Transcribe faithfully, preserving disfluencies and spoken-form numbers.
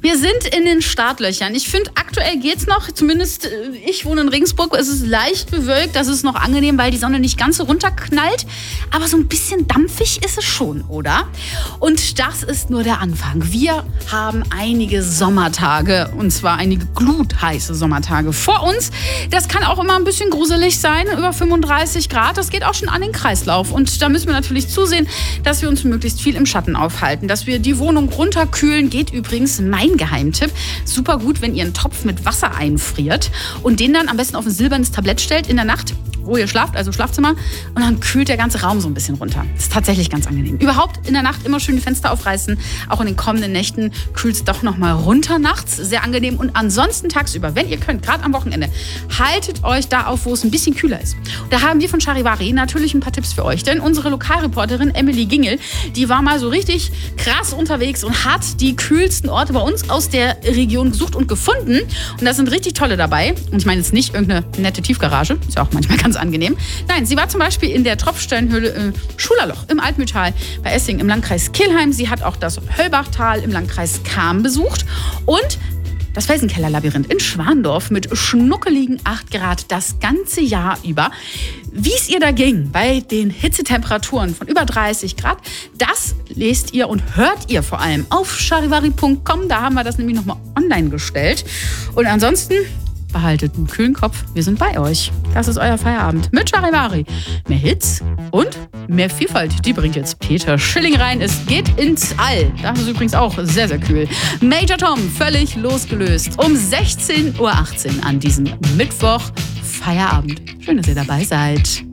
Wir sind in den Startlöchern. Ich finde, aktuell geht's noch. Zumindest äh, ich wohne in Regensburg. Es ist leicht bewölkt. Das ist noch angenehm, weil die Sonne nicht ganz so runterknallt. Aber so ein bisschen dampfig ist es schon, oder? Und das ist nur der Anfang. Wir haben einige Sommertage. Und zwar einige glutheiße Sommertage vor uns. Das kann auch immer ein bisschen gruselig sein. Über fünfunddreißig Grad. Das geht auch schon an den Kreislauf. Und da müssen wir natürlich zusehen, dass wir uns möglichst viel im Schatten aufhalten. Dass wir die Wohnung runterkühlen. Geht übrigens mein Geheimtipp. Super gut, wenn ihr einen Topf mit Wasser einfriert und den dann am besten auf ein silbernes Tablett stellt in der Nacht, wo ihr schlaft, also Schlafzimmer, und dann kühlt der ganze Raum so ein bisschen runter. Das ist tatsächlich ganz angenehm. Überhaupt in der Nacht immer schön die Fenster aufreißen. Auch in den kommenden Nächten kühlt es doch noch mal runter nachts. Sehr angenehm. Und ansonsten tagsüber, wenn ihr könnt, gerade am Wochenende, haltet euch da auf, wo es ein bisschen kühler ist. Und da haben wir von Charivari natürlich ein paar Tipps für euch. Denn unsere Lokalreporterin Emily Gingel, die war mal so richtig krass unterwegs und hat die kühlsten Orte bei uns aus der Region gesucht und gefunden. Und da sind richtig tolle dabei. Und ich meine jetzt nicht irgendeine nette Tiefgarage. Ist ja auch manchmal ganz angenehm. Nein, sie war zum Beispiel in der Tropfsteinhöhle im Schulerloch im Altmühltal bei Essing im Landkreis Kelheim. Sie hat auch das Höllbachtal im Landkreis Cham besucht und das Felsenkeller-Labyrinth in Schwandorf mit schnuckeligen acht Grad das ganze Jahr über. Wie es ihr da ging bei den Hitzetemperaturen von über dreißig Grad, das lest ihr und hört ihr vor allem auf charivari punkt com. Da haben wir das nämlich nochmal online gestellt. Und ansonsten behaltet einen kühlen Kopf. Wir sind bei euch. Das ist euer Feierabend mit Charivari. Mehr Hits und mehr Vielfalt. Die bringt jetzt Peter Schilling rein. Es geht ins All. Das ist übrigens auch sehr, sehr kühl. Major Tom, völlig losgelöst. Um sechzehn Uhr achtzehn an diesem Mittwoch. Feierabend. Schön, dass ihr dabei seid.